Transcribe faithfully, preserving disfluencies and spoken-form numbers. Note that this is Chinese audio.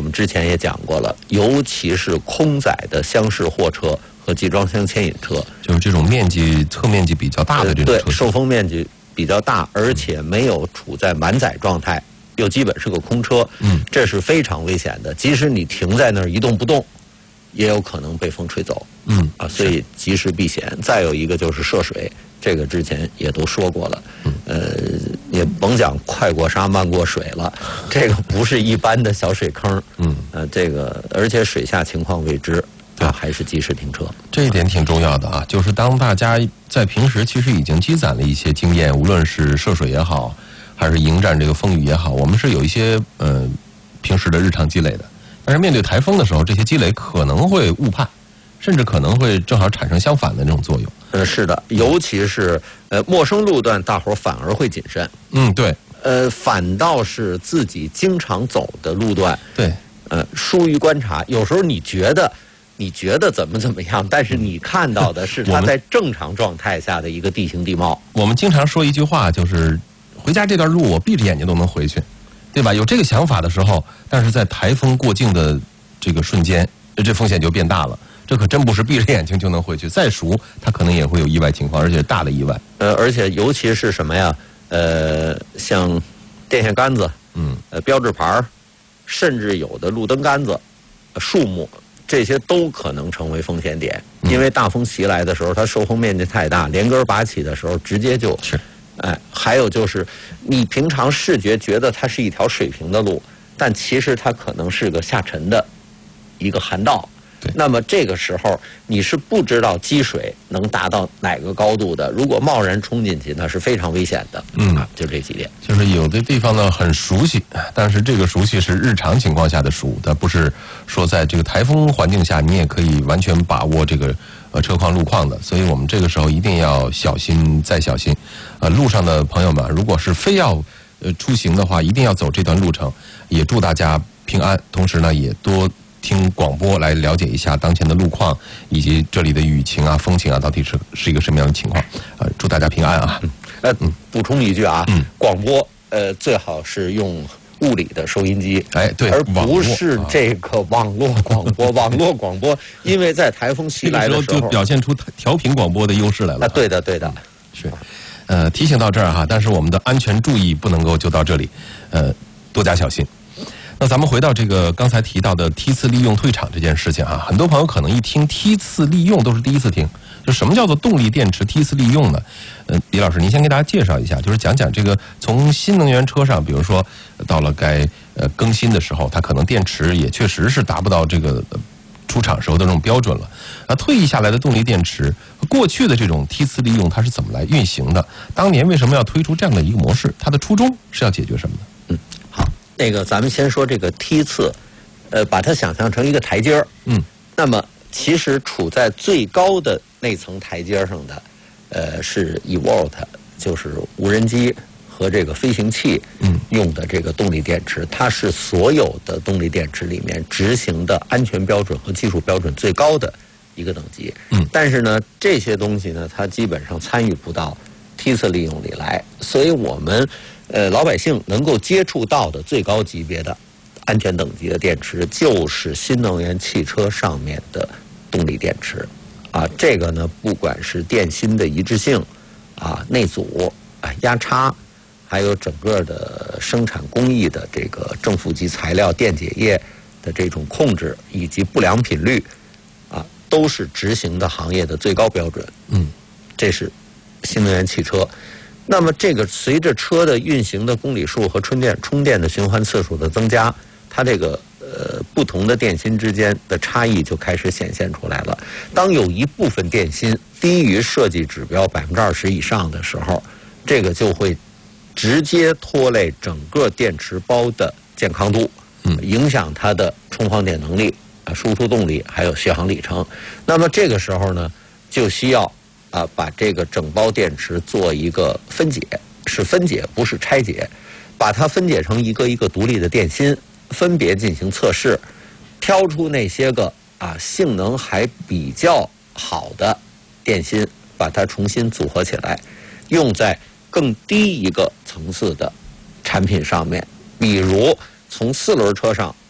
们之前也讲过了，尤其是空载的厢式货车和集装箱牵引车， 就是这种面积侧面积比较大的这种车， 对，受风面积比较大，而且没有处在满载状态，又基本是个空车， 嗯， 这是非常危险的。即使你停在那儿一动不动，也有可能被风吹走， 嗯啊，所以及时避险。再有一个就是涉水，这个之前也都说过了， 嗯， 呃，也甭讲快过沙慢过水了，这个不是一般的小水坑， 嗯， 呃，这个而且水下情况未知。啊，还是及时停车， 这一点挺重要的啊。就是当大家在平时其实已经积攒了一些经验，无论是涉水也好，还是迎战这个风雨也好，我们是有一些呃平时的日常积累的。但是面对台风的时候，这些积累可能会误判，甚至可能会正好产生相反的那种作用。 呃，是的，尤其是呃陌生路段，大伙儿反而会谨慎。 嗯，对。 呃，反倒是自己经常走的路段， 对， 呃，疏于观察。有时候你觉得。你觉得怎么怎么样？但是你看到的是它在正常状态下的一个地形地貌。 我们经常说一句话，就是回家这段路我闭着眼睛都能回去，对吧？有这个想法的时候，但是在台风过境的这个瞬间，这风险就变大了。这可真不是闭着眼睛就能回去，再熟它可能也会有意外情况，而且大的意外。 呃，而且尤其是什么呀？呃，像电线杆子， 嗯， 呃，标志牌，甚至有的路灯杆子、树木。这些都可能成为风险点，因为大风袭来的时候，它受风面积太大，连根拔起的时候，直接就， 是， 哎，还有就是，你平常视觉觉得它是一条水平的路，但其实它可能是个下沉的一个涵道。 对， 那么这个时候你是不知道积水能达到哪个高度的，如果贸然冲进去，那是非常危险的。 嗯， 啊，就这几点。 就是有的地方呢很熟悉，但是这个熟悉是日常情况下的熟，它不是说在这个台风环境下你也可以完全把握这个呃车况路况的，所以我们这个时候一定要小心再小心。呃，路上的朋友们，如果是非要呃出行的话，一定要走这段路程，也祝大家平安，同时呢也多听广播来了解一下当前的路况以及这里的雨情啊、风情啊，到底是是一个什么样的情况？呃，祝大家平安啊！ 嗯、呃， 嗯， 补充一句啊， 嗯， 广播呃最好是用物理的收音机， 哎，对， 而不是这个网络广播。网络广播，因为在台风袭来的时候， 这个时候就表现出调频广播的优势来了。 啊，对的，对的， 是。呃，提醒到这儿哈，但是我们的安全注意不能够就到这里，呃，多加小心。那咱们回到这个刚才提到的梯次利用退场这件事情哈，很多朋友可能一听梯次利用都是第一次听，就什么叫做动力电池梯次利用呢？呃，李老师，您先给大家介绍一下，就是讲讲这个从新能源车上，比如说到了该呃更新的时候，它可能电池也确实是达不到这个出厂时候的这种标准了。那退役下来的动力电池，过去的这种梯次利用它是怎么来运行的？当年为什么要推出这样的一个模式？它的初衷是要解决什么呢？ 嗯，好。那个，咱们先说这个梯次，呃，把它想象成一个台阶儿。 嗯， 那么其实处在最高的那层台阶上的，呃，是 E V O L T， 就是无人机和这个飞行器用的这个动力电池，它是所有的动力电池里面执行的安全标准和技术标准最高的一个等级。 嗯， 但是呢，这些东西呢，它基本上参与不到梯次利用里来，所以我们。呃，老百姓能够接触到的最高级别的安全等级的电池，就是新能源汽车上面的动力电池，啊，这个呢，不管是电芯的一致性，啊，内阻啊，压差，还有整个的生产工艺的这个正负极材料电解液的这种控制，以及不良品率，啊，都是执行的行业的最高标准。 嗯， 这是新能源汽车。那么这个随着车的运行的公里数和充电充电的循环次数的增加，它这个呃不同的电芯之间的差异就开始显现出来了。当有一部分电芯低于设计指标百分之二十以上的时候，这个就会直接拖累整个电池包的健康度，影响它的充放电能力、啊输出动力还有续航里程。那么这个时候呢，就需要。啊，把这个整包电池做一个分解，是分解不是拆解，把它分解成一个一个独立的电芯，分别进行测试，挑出那些个啊性能还比较好的电芯，把它重新组合起来，用在更低一个层次的产品上面，比如从四轮车上